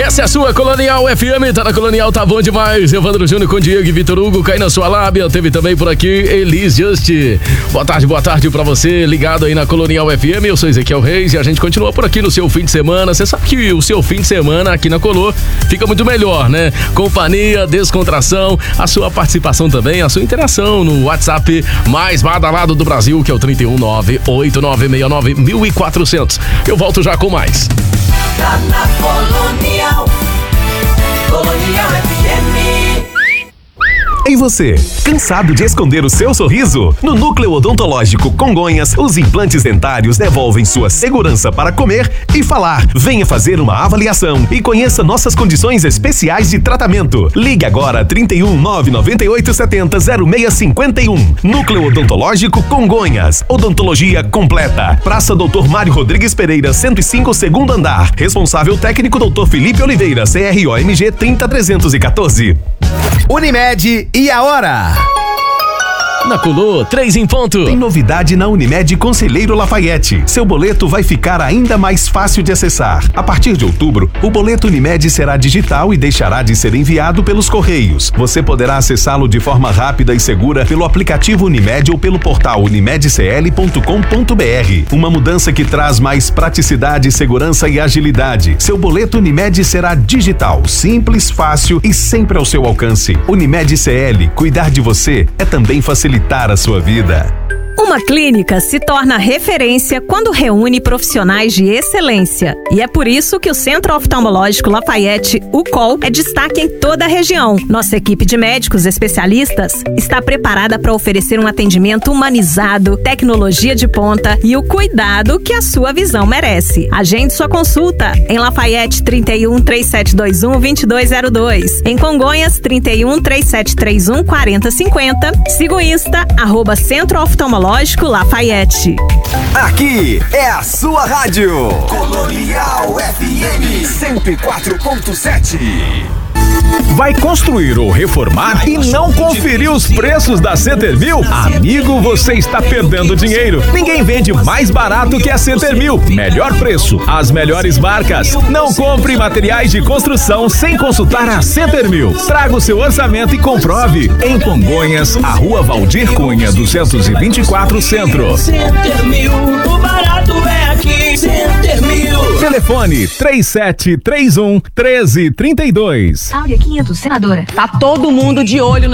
Essa é a sua Colonial FM, tá na Colonial, tá bom demais. Evandro Júnior com Diego e Vitor Hugo, cai na sua lábia. Teve também por aqui Elis Just. Boa tarde pra você, ligado aí na Colonial FM. Eu sou Ezequiel Reis e a gente continua por aqui no seu fim de semana. Você sabe que o seu fim de semana aqui na Colô fica muito melhor, né? Companhia, descontração, a sua participação também, a sua interação no WhatsApp mais badalado do Brasil, que é o 319-8969-1400. Eu volto já com mais. Tá na Colonial, Colonial FM. E você, cansado de esconder o seu sorriso? No Núcleo Odontológico Congonhas, os implantes dentários devolvem sua segurança para comer e falar. Venha fazer uma avaliação e conheça nossas condições especiais de tratamento. Ligue agora 31 998 70 0651. Núcleo Odontológico Congonhas. Odontologia completa. Praça Dr. Mário Rodrigues Pereira, 105, segundo andar. Responsável técnico Dr. Felipe Oliveira, CROMG 30314. Unimed e a hora? Na Colô, 3 em ponto. Tem novidade na Unimed Conselheiro Lafayette. Seu boleto vai ficar ainda mais fácil de acessar. A partir de outubro, o boleto Unimed será digital e deixará de ser enviado pelos correios. Você poderá acessá-lo de forma rápida e segura pelo aplicativo Unimed ou pelo portal unimedcl.com.br. Uma mudança que traz mais praticidade, segurança e agilidade. Seu boleto Unimed será digital, simples, fácil e sempre ao seu alcance. Unimed CL, cuidar de você é também facilitar a sua vida. Uma clínica se torna referência quando reúne profissionais de excelência. E é por isso que o Centro Oftalmológico Lafayette, o COL, é destaque em toda a região. Nossa equipe de médicos especialistas está preparada para oferecer um atendimento humanizado, tecnologia de ponta e o cuidado que a sua visão merece. Agende sua consulta em Lafayette 31 3721 2202. Em Congonhas 31 3731 4050. Siga o Insta, @Centro Oftalmológico Lafayette. Aqui é a sua rádio. Colonial FM 104.7. Vai construir ou reformar e não conferiu os preços da Centermil? Amigo, você está perdendo dinheiro. Ninguém vende mais barato que a Centermil. Melhor preço, as melhores marcas. Não compre materiais de construção sem consultar a Centermil. Traga o seu orçamento e comprove. Em Congonhas, a Rua Valdir Cunha, 224, Centro. Centermil, o barato é aqui. Centermil. Telefone 3731 1332. Áurea 500, senadora. Tá todo mundo de olho no